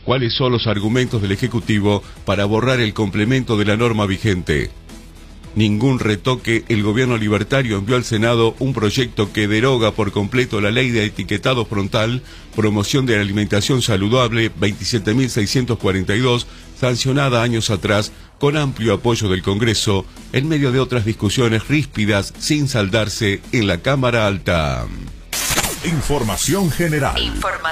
¿Cuáles son los argumentos del Ejecutivo para borrar el complemento de la norma vigente? Ningún retoque. El gobierno libertario envió al Senado un proyecto que deroga por completo la ley de etiquetado frontal, promoción de la alimentación saludable 27.642, sancionada años atrás con amplio apoyo del Congreso, en medio de otras discusiones ríspidas sin saldarse en la Cámara Alta. Información general.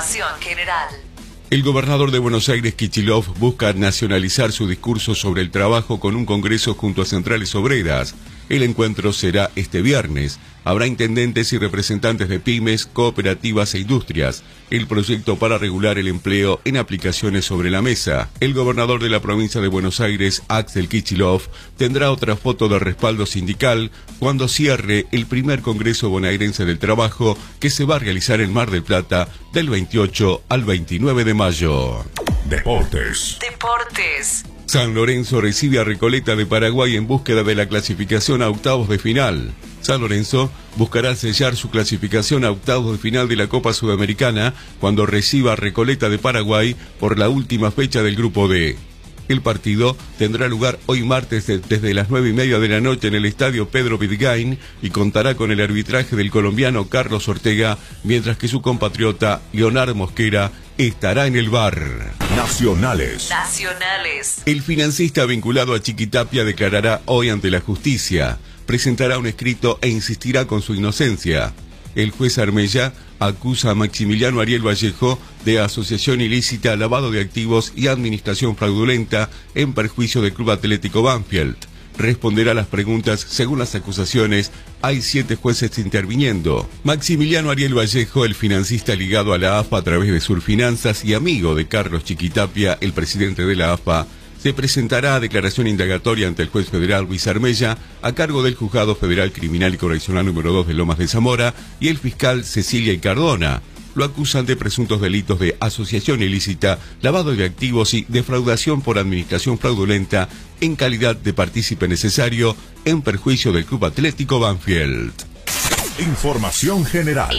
El gobernador de Buenos Aires, Kicillof, busca nacionalizar su discurso sobre el trabajo con un congreso junto a centrales obreras. El encuentro será este viernes. Habrá intendentes y representantes de pymes, cooperativas e industrias. El proyecto para regular el empleo en aplicaciones sobre la mesa. El gobernador de la provincia de Buenos Aires, Axel Kicillof, tendrá otra foto de respaldo sindical cuando cierre el primer Congreso Bonaerense del Trabajo, que se va a realizar en Mar del Plata del 28 al 29 de mayo. Deportes. San Lorenzo recibe a Recoleta de Paraguay en búsqueda de la clasificación a octavos de final. San Lorenzo buscará sellar su clasificación a octavos de final de la Copa Sudamericana cuando reciba a Recoleta de Paraguay por la última fecha del Grupo D. El partido tendrá lugar hoy martes desde las 9:30 de la noche en el estadio Pedro Vidgain y contará con el arbitraje del colombiano Carlos Ortega, mientras que su compatriota Leonardo Mosquera estará en el VAR. Nacionales. El financista vinculado a Chiquitapia declarará hoy ante la justicia, presentará un escrito e insistirá con su inocencia. El juez Armella acusa a Maximiliano Ariel Vallejo de asociación ilícita, lavado de activos y administración fraudulenta en perjuicio del Club Atlético Banfield. Responderá a las preguntas según las acusaciones. Hay 7 jueces interviniendo. Maximiliano Ariel Vallejo, el financista ligado a la AFA a través de Surfinanzas y amigo de Carlos Chiquitapia, el presidente de la AFA, se presentará a declaración indagatoria ante el juez federal Luis Armella, a cargo del Juzgado Federal Criminal y Correccional número 2 de Lomas de Zamora, y el fiscal Cecilia Cardona. Lo acusan de presuntos delitos de asociación ilícita, lavado de activos y defraudación por administración fraudulenta en calidad de partícipe necesario en perjuicio del Club Atlético Banfield. Información general.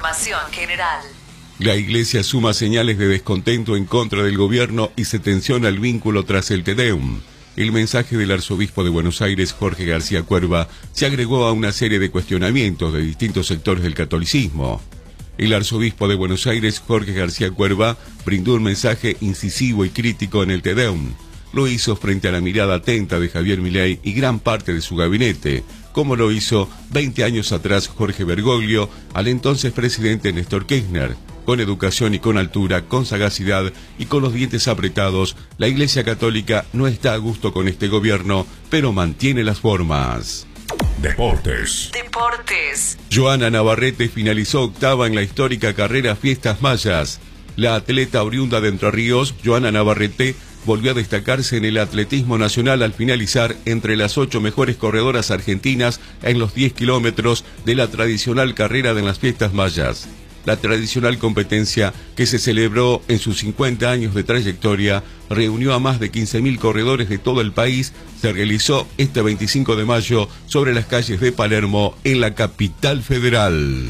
La Iglesia suma señales de descontento en contra del gobierno y se tensiona el vínculo tras el Te Deum. El mensaje del arzobispo de Buenos Aires, Jorge García Cuerva, se agregó a una serie de cuestionamientos de distintos sectores del catolicismo. El arzobispo de Buenos Aires, Jorge García Cuerva, brindó un mensaje incisivo y crítico en el Te Deum. Lo hizo frente a la mirada atenta de Javier Milei y gran parte de su gabinete, como lo hizo 20 años atrás Jorge Bergoglio al entonces presidente Néstor Kirchner. Con educación y con altura, con sagacidad y con los dientes apretados, la Iglesia Católica no está a gusto con este gobierno, pero mantiene las formas. Deportes. Joana Navarrete finalizó octava en la histórica carrera Fiestas Mayas. La atleta oriunda de Entre Ríos, Joana Navarrete, volvió a destacarse en el atletismo nacional al finalizar entre las 8 mejores corredoras argentinas en los 10 kilómetros de la tradicional carrera de las Fiestas Mayas. La tradicional competencia, que se celebró en sus 50 años de trayectoria, reunió a más de 15.000 corredores de todo el país. Se realizó este 25 de mayo sobre las calles de Palermo, en la capital federal.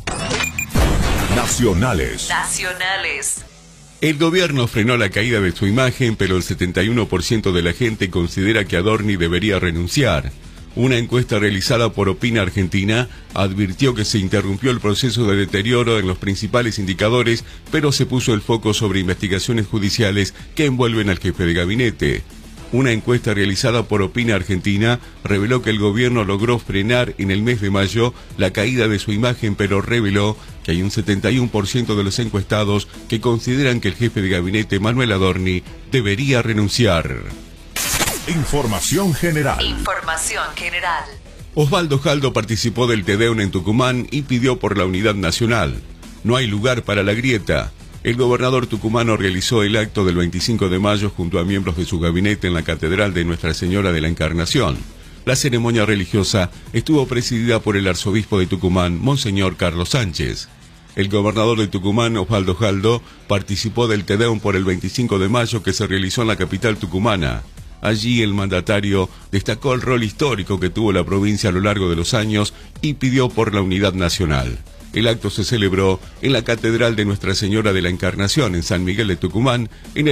Nacionales. El gobierno frenó la caída de su imagen, pero el 71% de la gente considera que Adorni debería renunciar. Una encuesta realizada por Opina Argentina advirtió que se interrumpió el proceso de deterioro en los principales indicadores, pero se puso el foco sobre investigaciones judiciales que envuelven al jefe de gabinete. Una encuesta realizada por Opina Argentina reveló que el gobierno logró frenar en el mes de mayo la caída de su imagen, pero reveló que hay un 71% de los encuestados que consideran que el jefe de gabinete, Manuel Adorni, debería renunciar. Información general. Osvaldo Jaldo participó del Te Deum en Tucumán y pidió por la unidad nacional. No hay lugar para la grieta. El gobernador tucumano realizó el acto del 25 de mayo junto a miembros de su gabinete en la Catedral de Nuestra Señora de la Encarnación. La ceremonia religiosa estuvo presidida por el arzobispo de Tucumán, Monseñor Carlos Sánchez. El gobernador de Tucumán, Osvaldo Jaldo, participó del Te Deum por el 25 de mayo que se realizó en la capital tucumana. Allí el mandatario destacó el rol histórico que tuvo la provincia a lo largo de los años y pidió por la unidad nacional. El acto se celebró en la Catedral de Nuestra Señora de la Encarnación en San Miguel de Tucumán, en el